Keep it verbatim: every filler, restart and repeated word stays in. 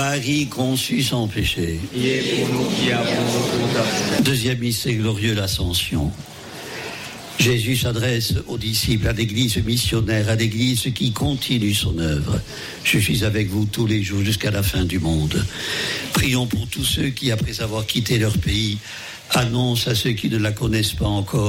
Marie conçue sans péché. Priez pour nous qui avons notre Deuxième mystère glorieux, l'Ascension. Jésus s'adresse aux disciples, à l'église missionnaire, à l'église qui continue son œuvre. Je suis avec vous tous les jours jusqu'à la fin du monde. Prions pour tous ceux qui, après avoir quitté leur pays, annoncent à ceux qui ne la connaissent pas encore